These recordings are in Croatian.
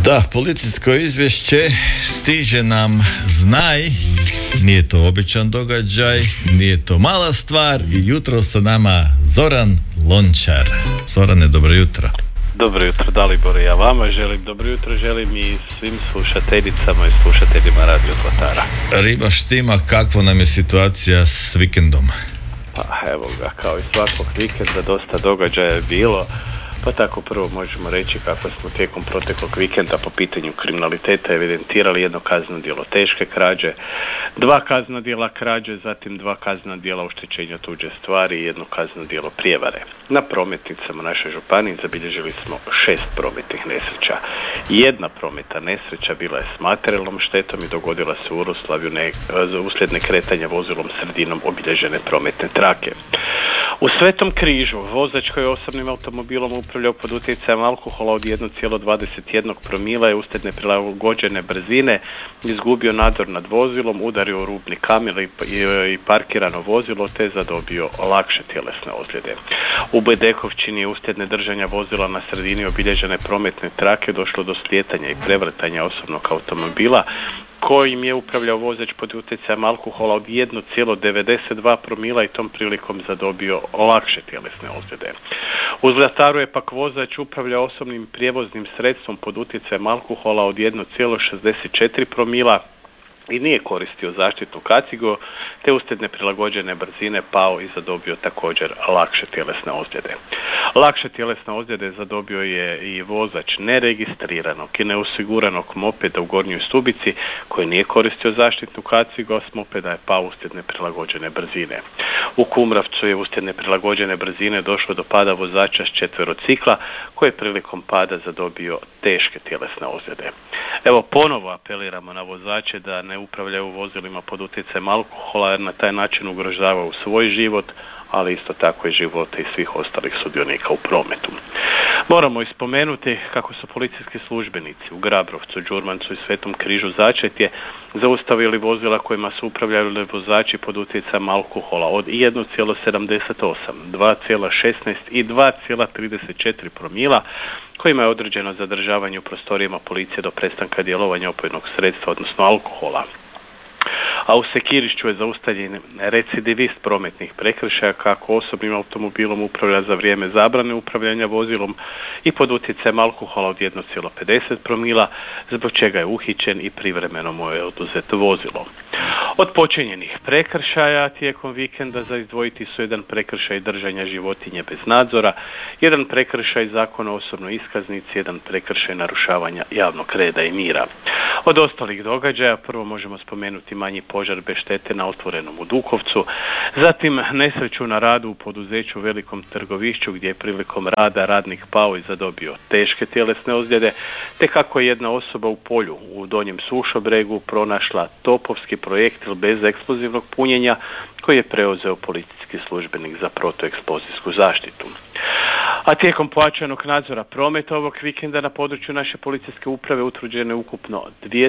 Da, policijsko izvješće stiže nam znaj, nije to običan događaj, nije to mala stvar i jutro sa nama Zoran Lončar. Zorane, dobro jutro. Dobro jutro, Dalibore, ja vama želim dobro jutro, želim i svim slušateljicama i slušateljima Radio Zlatara. Riba štima, kakva nam je situacija s vikendom? Pa evo ga, kao i svakog vikenda dosta događaja je bilo. Pa tako prvo možemo reći kako smo tijekom proteklog vikenda po pitanju kriminaliteta evidentirali jedno kazneno djelo teške krađe, 2 kaznena djela krađe, zatim 2 kaznena djela oštećenja tuđe stvari i jedno kazneno djelo prijevare. Na prometnicama naše županije zabilježili smo 6 prometnih nesreća. Jedna prometna nesreća bila je s materijalnom štetom i dogodila se u Uroslavlju uslijed nekretanja vozilom sredinom obilježene prometne trake. U Svetom Križu vozač koji je osobnim automobilom upravljao pod utjecajem alkohola od 1,21 promila je uslijed neprilagođene brzine izgubio nadzor nad vozilom, udario u rubni kamen i parkirano vozilo te zadobio lakše tjelesne ozljede. U Bedekovčini je uslijed nedržanja vozila na sredini obilježene prometne trake došlo do slijetanja i prevrtanja osobnog automobila kojim je upravljao vozač pod utjecajem alkohola od 1,92 promila i tom prilikom zadobio lakše tjelesne ozljede. U Zlataru je pak vozač upravljao osobnim prijevoznim sredstvom pod utjecajem alkohola od 1,64 promila i nije koristio zaštitnu kacigu, te uslijed neprilagođene brzine pao i zadobio također lakše tjelesne ozljede. Lakše tjelesne ozljede zadobio je i vozač neregistriranog i neosiguranog mopeda u Gornjoj Stubici koji nije koristio zaštitnu kacigu, a s mopeda je pao uslijed neprilagođene brzine. U Kumravcu je uslijed neprilagođene brzine došlo do pada vozača s četverocikla koji je prilikom pada zadobio teške tjelesne ozljede. Evo ponovo apeliramo na vozače da ne upravljaju vozilima pod utjecajem alkohola jer na taj način ugrožavaju svoj život, ali isto tako i živote i svih ostalih sudionika u prometu. Moramo ispomenuti kako su policijski službenici u Grabrovcu, Đurmancu i Svetom Križu Začetje zaustavili vozila kojima su upravljali vozači pod utjecajem alkohola od 1,78, 2,16 i 2,34 promila kojima je određeno zadržavanje u prostorijama policije do prestanka djelovanja opojnog sredstva, odnosno alkohola. A u Sekirišću je zaustavljen recidivist prometnih prekršaja kako osobnim automobilom upravlja za vrijeme zabrane upravljanja vozilom i pod utjecajem alkohola od 1,50 promila, zbog čega je uhićen i privremeno mu je oduzeto vozilo. Od počinjenih prekršaja tijekom vikenda za izdvojiti su jedan prekršaj držanja životinje bez nadzora, jedan prekršaj Zakona o osobnoj iskaznici, jedan prekršaj narušavanja javnog reda i mira. Od ostalih događaja prvo možemo spomenuti manji požar bez štete na otvorenom u Dukovcu, zatim nesreću na radu u poduzeću Velikom Trgovišću gdje je prilikom rada radnik pao i zadobio teške tjelesne ozljede, te kako je jedna osoba u polju u Donjem Sušobregu pronašla topovski projektil bez eksplozivnog punjenja koji je preuzeo policijski službenik za protueksplozijsku zaštitu. A tijekom pojačanog nadzora prometa ovog vikenda na području naše policijske uprave utvrđeno je ukupno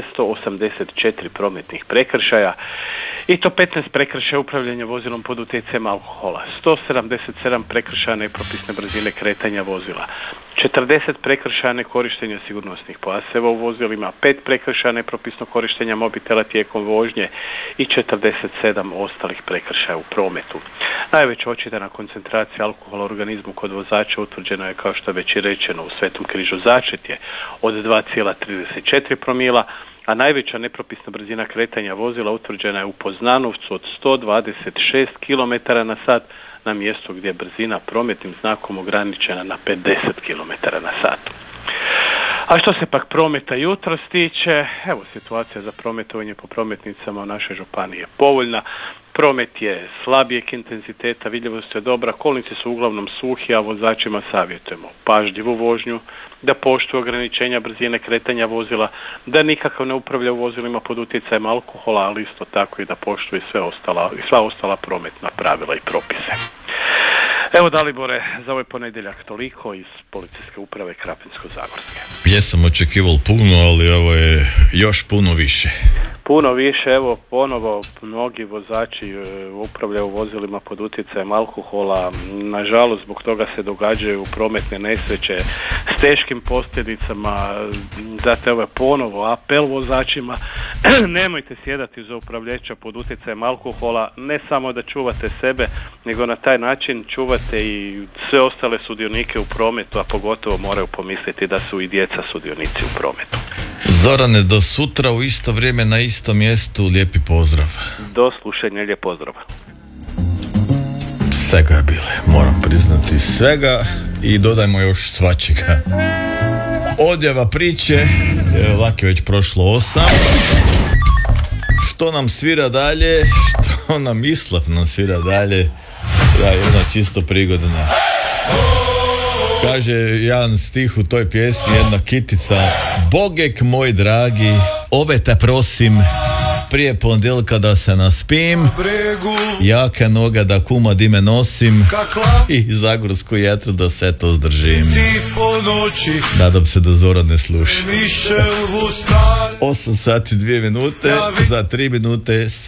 284 prometnih prekršaja i to 15 prekršaja upravljanja vozilom pod utjecajem alkohola, 177 prekršaja nepropisne brzine kretanja vozila, 40 prekršaja nekorištenja sigurnosnih pojaseva u vozilima, 5 prekršaja nepropisnog korištenja mobitela tijekom vožnje i 47 ostalih prekršaja u prometu. Najveća očitana koncentracija alkohola u organizmu kod vozača utvrđena je, kao što je već i rečeno, u Svetom Križu Začetje od 2,34 promila, a najveća nepropisna brzina kretanja vozila utvrđena je u Poznanovcu od 126 km na sat na mjestu gdje je brzina prometnim znakom ograničena na 50 km na sat. A što se pak prometa jutros tiče, evo situacija za prometovanje po prometnicama u našoj županiji je povoljna. Promet je slabijeg intenziteta, vidljivost je dobra, kolnici su uglavnom suhi, a vozačima savjetujemo pažljivu vožnju, da poštuju ograničenja brzine kretanja vozila, da nikako ne upravljaju vozilima pod utjecajem alkohola, ali isto tako i da poštuju sva ostala prometna pravila i propise. Evo, Dalibore, za ovaj ponedjeljak toliko iz Policijske uprave Krapinsko-zagorske. Ja sam očekivao puno, ali ovo je još puno više. Puno više, evo ponovo mnogi vozači upravljaju vozilima pod utjecajem alkohola, nažalost zbog toga se događaju prometne nesreće s teškim posljedicama, zato ovo je ponovo apel vozačima, nemojte sjedati za upravljača pod utjecajem alkohola, ne samo da čuvate sebe, nego na taj način čuvate i sve ostale sudionike u prometu, a pogotovo moraju pomisliti da su i djeca sudionici u prometu. Zorane, do sutra u isto vrijeme na istom mjestu, lijepi pozdrav. Do slušanja, lijep pozdrav. Svega je bile, moram priznati svega i dodajmo još svačega. Odjava priče, lak je već prošlo 8. Što nam svira dalje, što nam Islav nam svira dalje, jedna čisto prigodna. Kaže jedan stih u toj pjesmi, jedna kitica: Bogek moj dragi, ove te prosim, prije ponedjeljka da se naspim, jake noge da kuma dime nosim i zagorsku jetru da se to zdržim. Nadam se da Zoran ne sluša. 8 sati 2 minute, za 3 minute